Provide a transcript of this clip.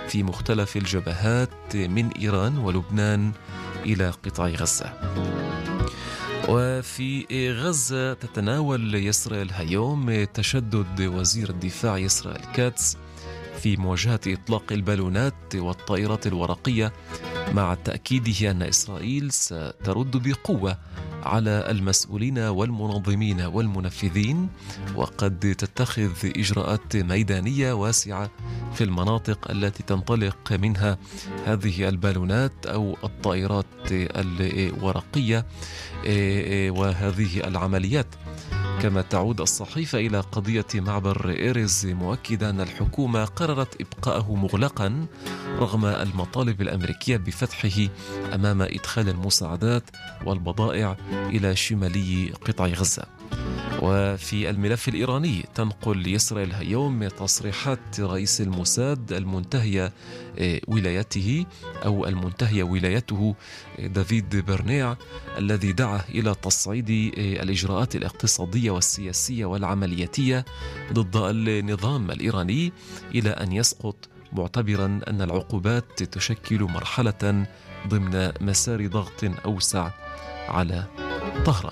في مختلف الجبهات من إيران ولبنان إلى قطاع غزة. وفي غزة تتناول يسرائيل هيوم تشدد وزير الدفاع إسرائيل كاتس في مواجهة إطلاق البالونات والطائرات الورقية، مع تأكيده أن إسرائيل سترد بقوة على المسؤولين والمنظمين والمنفذين، وقد تتخذ إجراءات ميدانية واسعة في المناطق التي تنطلق منها هذه البالونات أو الطائرات الورقية وهذه العمليات. كما تعود الصحيفة إلى قضية معبر إيرز مؤكدة أن الحكومة قررت إبقاءه مغلقا رغم المطالب الأمريكية بفتحه أمام إدخال المساعدات والبضائع إلى شمالي قطاع غزة. وفي الملف الإيراني تنقل إسرائيل هيوم تصريحات رئيس الموساد المنتهية ولايته دافيد برنيع، الذي دعا إلى تصعيد الإجراءات الاقتصادية والسياسية والعملياتية ضد النظام الإيراني إلى أن يسقط، معتبرا أن العقوبات تشكل مرحلة ضمن مسار ضغط أوسع على طهران.